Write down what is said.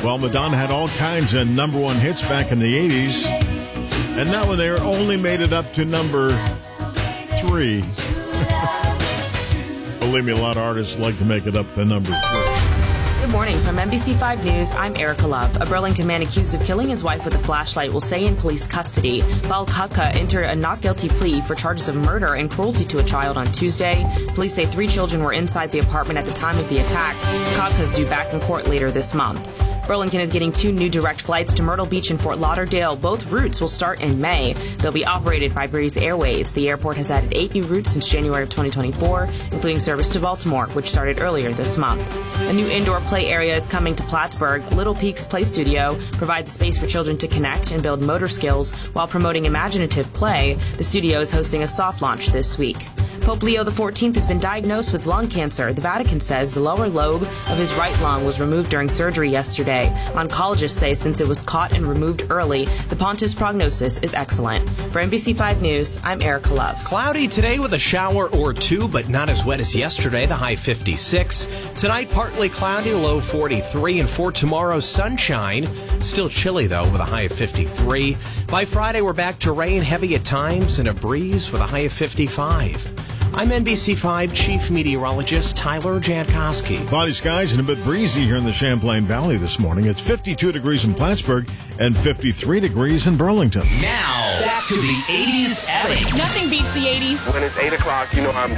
Well, Madonna had all kinds of number one hits back in the 80s. And that one there only made it up to number 3. Believe me, a lot of artists like to make it up to number 3. Good morning. From NBC5 News, I'm Erica Love. A Burlington man accused of killing his wife with a flashlight will stay in police custody. Paul Katka entered a not guilty plea for charges of murder and cruelty to a child on Tuesday. Police say 3 children were inside the apartment at the time of the attack. Katka's due back in court later this month. Burlington is getting 2 new direct flights to Myrtle Beach and Fort Lauderdale. Both routes will start in May. They'll be operated by Breeze Airways. The airport has added 8 new routes since January of 2024, including service to Baltimore, which started earlier this month. A new indoor play area is coming to Plattsburgh. Little Peaks Play Studio provides space for children to connect and build motor skills while promoting imaginative play. The studio is hosting a soft launch this week. Pope Leo XIV has been diagnosed with lung cancer. The Vatican says the lower lobe of his right lung was removed during surgery yesterday. Oncologists say since it was caught and removed early, the pontiff's prognosis is excellent. For NBC5 News, I'm Erica Love. Cloudy today with a shower or 2, but not as wet as yesterday, the high 56. Tonight, partly cloudy, low 43. And for tomorrow, sunshine. Still chilly, though, with a high of 53. By Friday, we're back to rain, heavy at times, and a breeze with a high of 55. I'm NBC5 Chief Meteorologist Tyler Jankowski. Cloudy skies and a bit breezy here in the Champlain Valley this morning. It's 52 degrees in Plattsburgh and 53 degrees in Burlington. Now, back to the 80s at 8. Nothing beats the 80s. When it's 8 o'clock, you know I'm